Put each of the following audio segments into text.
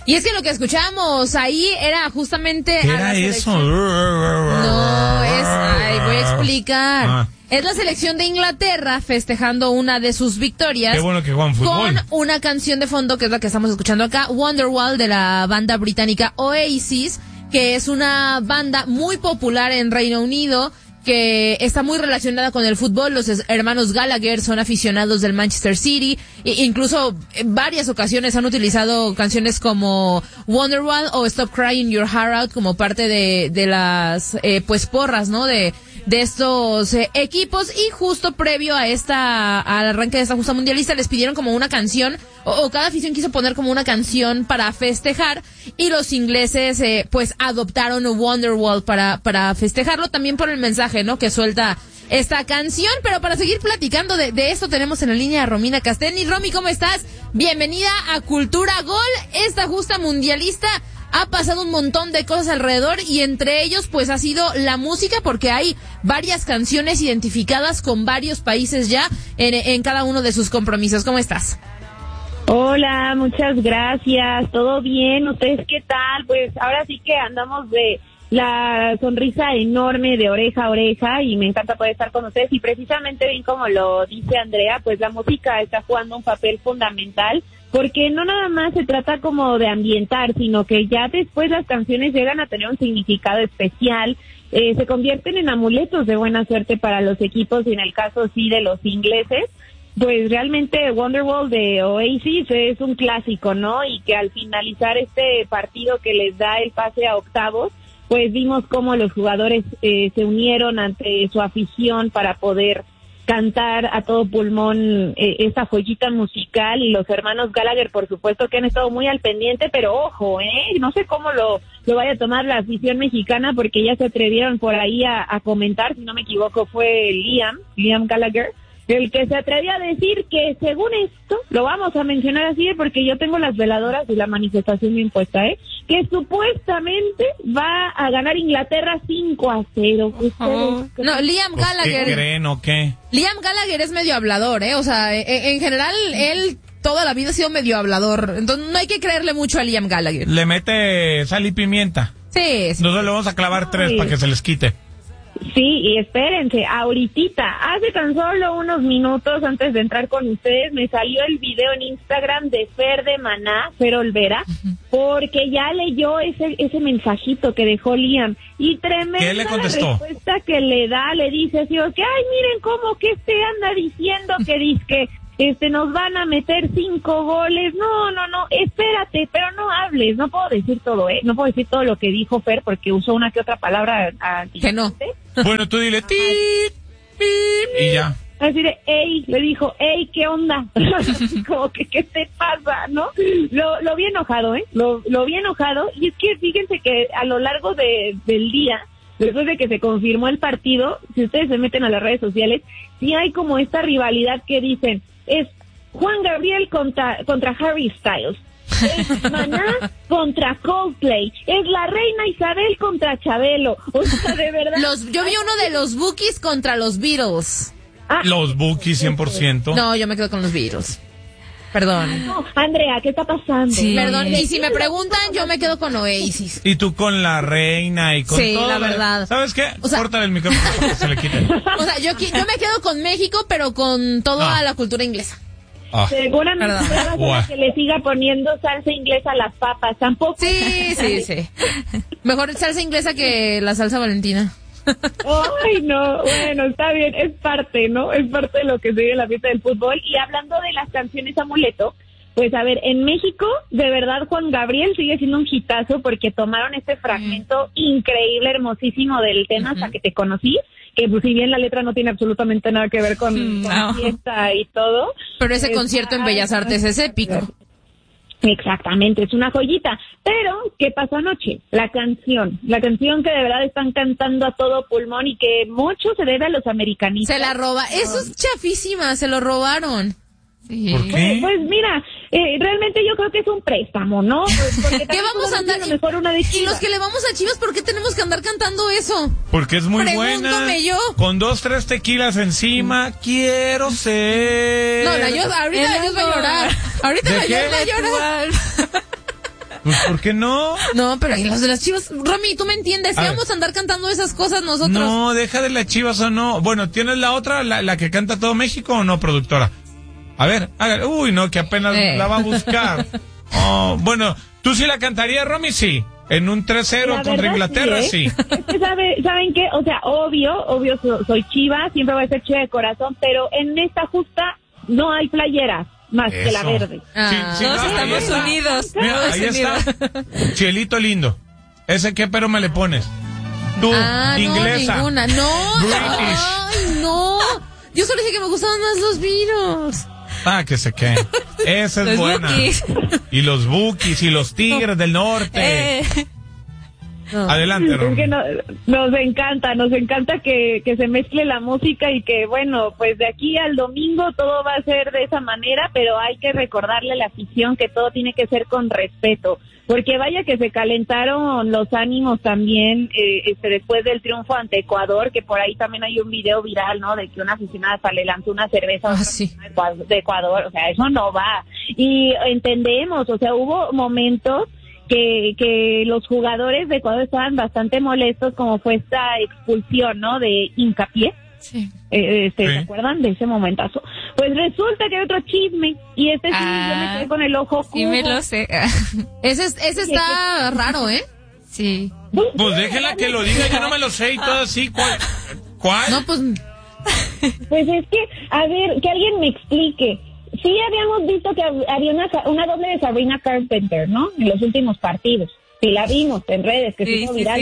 Y es que lo que escuchábamos ahí era justamente... ¿Qué era eso? No, voy a explicar. Es la selección de Inglaterra festejando una de sus victorias. Qué bueno que juegan fútbol. Con una canción de fondo que es la que estamos escuchando acá, Wonderwall, de la banda británica Oasis, que es una banda muy popular en Reino Unido, que está muy relacionada con el fútbol. Los hermanos Gallagher son aficionados del Manchester City, e incluso en varias ocasiones han utilizado canciones como Wonderwall o Stop Crying Your Heart Out como parte de las pues porras, ¿no? De estos equipos. Y justo previo a al arranque de esta justa mundialista les pidieron como una canción, o cada afición quiso poner como una canción para festejar, y los ingleses pues adoptaron Wonderwall para festejarlo, también por el mensaje, ¿no?, que suelta esta canción. Pero para seguir platicando de esto tenemos en la línea a Romina Castelli. Romy, ¿cómo estás? Bienvenida a Cultura Gol. Esta justa mundialista ha pasado un montón de cosas alrededor, y entre ellos pues ha sido la música, porque hay varias canciones identificadas con varios países ya en cada uno de sus compromisos. ¿Cómo estás? Hola, muchas gracias. ¿Todo bien? ¿Ustedes qué tal? Pues ahora sí que andamos de la sonrisa enorme de oreja a oreja, y me encanta poder estar con ustedes. Y precisamente bien como lo dice Andrea, pues la música está jugando un papel fundamental, porque no nada más se trata como de ambientar, sino que ya después las canciones llegan a tener un significado especial, se convierten en amuletos de buena suerte para los equipos, y en el caso sí de los ingleses, pues realmente Wonderwall de Oasis es un clásico, ¿no? Y que al finalizar este partido que les da el pase a octavos, pues vimos cómo los jugadores se unieron ante su afición para poder cantar a todo pulmón esta joyita musical. Y los hermanos Gallagher, por supuesto, que han estado muy al pendiente, pero ojo, no sé cómo lo vaya a tomar la afición mexicana, porque ya se atrevieron por ahí a comentar, si no me equivoco fue Liam Gallagher, el que se atrevía a decir que según esto, lo vamos a mencionar así porque yo tengo las veladoras y la manifestación bien puesta, que supuestamente va a ganar Inglaterra 5-0. No, Liam Gallagher. ¿Qué creen o qué? Liam Gallagher es medio hablador, o sea, en general él toda la vida ha sido medio hablador, entonces no hay que creerle mucho a Liam Gallagher. Le mete sal y pimienta. Sí. Nosotros le vamos a clavar 3 para que se les quite. Sí, y espérense, ahorita, hace tan solo unos minutos antes de entrar con ustedes, me salió el video en Instagram de Fer de Maná, Fer Olvera, porque ya leyó ese mensajito que dejó Liam, y tremenda ¿qué le contestó? La respuesta que le da, le dice así, que ay, miren cómo que anda diciendo que dice que nos van a meter 5 goles, no, espérate, pero no hables, no puedo decir todo, no puedo decir todo lo que dijo Fer, porque usó una que otra palabra que no. Bueno, tú dile tit, pip, y ya. Así de, le dijo, ¿qué onda? Como que, ¿qué te pasa, no? Lo vi enojado, lo vi enojado, y es que fíjense que a lo largo del día, después de que se confirmó el partido, si ustedes se meten a las redes sociales, sí hay como esta rivalidad que dicen, es Juan Gabriel contra Harry Styles, es Maná contra Coldplay, es la reina Isabel contra Chabelo, o sea, de verdad. Yo vi uno de los Bookies contra los Beatles. Los Bookies 100%. No, yo me quedo con los Beatles. Perdón. No, Andrea, ¿qué está pasando? Sí. Perdón, y si me preguntan, yo me quedo con Oasis. Y tú con la reina y con todo. Sí, la verdad. ¿Sabes qué? O sea, córtale el micrófono para que se le quite. O sea, yo me quedo con México, pero con toda la cultura inglesa. Seguramente va a que le siga poniendo salsa inglesa a las papas, tampoco. Sí. Mejor salsa inglesa que la salsa valentina. Ay, no, bueno, está bien, es parte, ¿no? Es parte de lo que se vive en la fiesta del fútbol. Y hablando de las canciones amuleto, pues a ver, en México, de verdad, Juan Gabriel sigue siendo un hitazo, porque tomaron este fragmento increíble, hermosísimo del tema Hasta que te conocí, que pues si bien la letra no tiene absolutamente nada que ver con la fiesta y todo. Pero ese concierto en Bellas Artes es épico. Exactamente, es una joyita. Pero, ¿qué pasó anoche? La canción que de verdad están cantando a todo pulmón y que mucho se debe a los americanistas. Se la roba, eso es chafísima, se lo robaron. Sí. ¿Por qué? Pues mira, realmente yo creo que es un préstamo, ¿no? Porque ¿qué vamos a andar? Mejor una de y los que le vamos a Chivas, ¿por qué tenemos que andar cantando eso? Porque es muy Pregúntame buena. yo. Con 2-3 tequilas encima, quiero ser. No, ahorita la Dios va a llorar. Ahorita la Dios va a llorar. Pues, ¿por qué no? No, pero ahí los de las Chivas, Romy, tú me entiendes, si vamos a andar cantando esas cosas nosotros. No, deja de las Chivas o no. Bueno, ¿tienes la otra, la que canta todo México o no, productora? A ver, uy, no, que apenas la va a buscar. Oh, bueno, ¿tú sí la cantarías, Romy? Sí. En un 3-0 contra Inglaterra, sí. Es que ¿saben qué? O sea, obvio, soy Chiva, siempre voy a ser Chiva de corazón, pero en esta justa no hay playeras más que la verde. Todos estamos unidos. Mira, ahí está. Cielito lindo. ¿Ese qué pero me le pones? Tú, inglesa. No, ninguna. No. British. Ay, no. Yo solo dije que me gustaban más los vinos. Que se queden. Esa es los buena. Bukis. Y los Bukis y los Tigres del Norte. No. Adelante, Romy. Es que nos encanta que se mezcle la música y que, bueno, pues de aquí al domingo todo va a ser de esa manera, pero hay que recordarle a la afición que todo tiene que ser con respeto, porque vaya que se calentaron los ánimos también después del triunfo ante Ecuador, que por ahí también hay un video viral, ¿no? De que una aficionada le lanzó una cerveza de Ecuador, o sea, eso no va. Y entendemos, o sea, hubo momentos que los jugadores de Ecuador estaban bastante molestos, como fue esta expulsión, ¿no? De Hincapié. Sí. ¿Se acuerdan de ese momentazo? Pues resulta que hay otro chisme, y yo me quedé con el ojo sí me lo sé. Ese está raro, ¿eh? Sí. Pues déjela que lo diga, yo no me lo sé y todo así. ¿Cuál? No, pues es que, a ver, que alguien me explique. Sí habíamos visto que había una doble de Sabrina Carpenter, ¿no? En los últimos partidos. Sí la vimos en redes, que se hizo viral.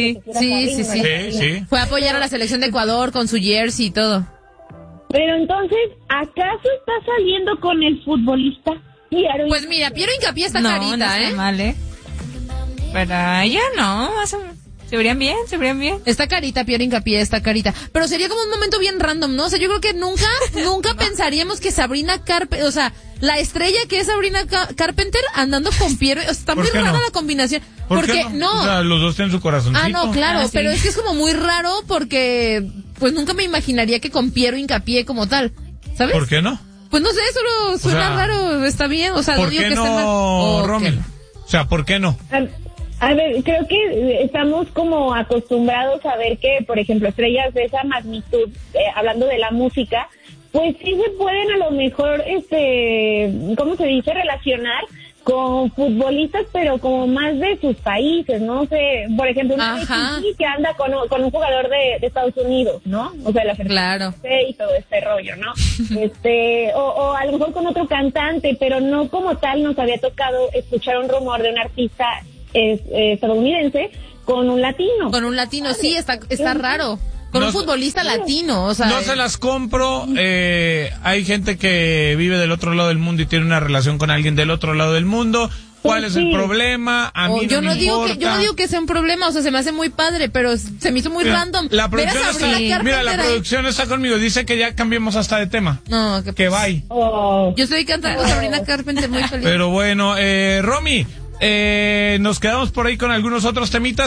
Sí. Fue a apoyar a la selección de Ecuador con su jersey y todo. Pero entonces, ¿acaso está saliendo con el futbolista? Pues mira, Piero Hincapié está carita, no está mal, ¿eh? Pero ella no, se verían bien. Está carita, Piero Hincapié, está carita. Pero sería como un momento bien random, ¿no? O sea, yo creo que nunca pensaríamos que Sabrina Carpenter, o sea, la estrella que es Sabrina Carpenter andando con Piero, o sea, está muy rara la combinación. Porque no. O sea, los dos tienen su corazoncito. No, claro, pero es que es como muy raro porque pues nunca me imaginaría que con Piero Hincapié como tal, ¿sabes? ¿Por qué no? Pues no sé, solo suena raro, está bien, o sea, ¿por no digo qué que esté mal. no, Romy? O sea, ¿por qué no? A ver, creo que estamos como acostumbrados a ver que, por ejemplo, estrellas de esa magnitud, hablando de la música, pues sí se pueden a lo mejor, ¿cómo se dice? Relacionar con futbolistas, pero como más de sus países, ¿no? sé, por ejemplo, una que anda con un jugador de Estados Unidos, ¿no? O sea, la claro. Y todo este rollo, ¿no? o a lo mejor con otro cantante, pero no como tal nos había tocado escuchar un rumor de un artista estadounidense con un latino. Con un latino, sí, está raro. Con un futbolista latino, o sea. No se las compro. Hay gente que vive del otro lado del mundo y tiene una relación con alguien del otro lado del mundo. ¿Cuál es el problema? A mí yo no me importa. Yo no digo que sea un problema, o sea, se me hace muy padre, pero se me hizo muy random. La producción está conmigo. Dice que ya cambiemos hasta de tema. No, que bye. Yo estoy cantando Sabrina Carpenter muy feliz. Pero bueno, Romy, nos quedamos por ahí con algunos otros temitas.